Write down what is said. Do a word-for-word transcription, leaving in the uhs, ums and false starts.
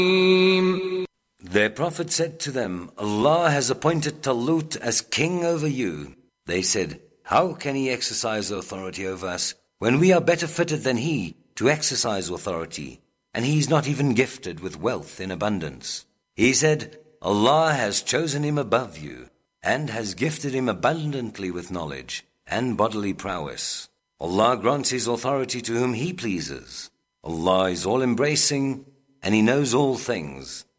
Their prophet said to them, Allah has appointed Talut as king over you. They said, how can he exercise authority over us when we are better fitted than he to exercise authority, and he is not even gifted with wealth in abundance? He said, Allah has chosen him above you and has gifted him abundantly with knowledge and bodily prowess. Allah grants his authority to whom he pleases. Allah is all-embracing and he knows all things.